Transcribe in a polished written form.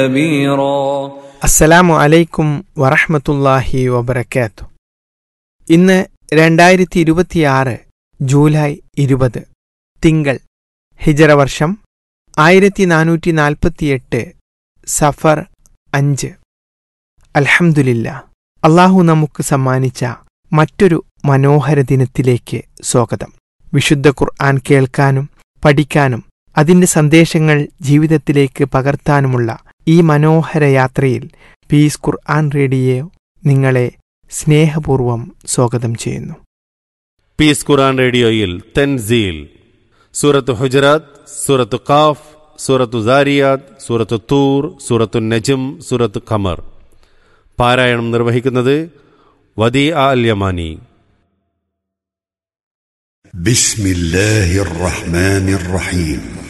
كبيرا. അസ്സലാമു അലൈക്കും വറഹ്മത്തുള്ളാഹി വബറകാതുഹു. ഇന്ന് 2026 ജൂലൈ 20 തിങ്കൾ, ഹിജറ വർഷം 1448 സഫർ 5. അൽഹംദുലില്ലാ, അള്ളാഹു നമുക്ക് സമ്മാനിച്ച മറ്റൊരു മനോഹര ദിനത്തിലേക്ക് സ്വാഗതം. വിശുദ്ധ ഖുർആൻ കേൾക്കാനും പഠിക്കാനും അതിന്റെ സന്ദേശങ്ങൾ ജീവിതത്തിലേക്ക് പകർത്താനുമുള്ള ഈ മനോഹര യാത്രയിൽ പീസ് ഖുർആൻ റേഡിയോ നിങ്ങളെ സ്നേഹപൂർവം സ്വാഗതം ചെയ്യുന്നു. പീസ് ഖുർആൻ റേഡിയോയിൽ തൻസീൽ, സൂറത്ത് ഹുജറാത്ത്, സൂറത്ത് ഖാഫ്, സൂറത്ത് സാരിയാത്ത്, സൂറത്ത് തൂർ, സൂറത്ത് നജ്ം, സൂറത്ത് ഖമർ. പാരായണം നിർവഹിക്കുന്നത് വദീഅ അൽ യമാനി. ബിസ്മില്ലാഹിർ റഹ്മാനിർ റഹീം.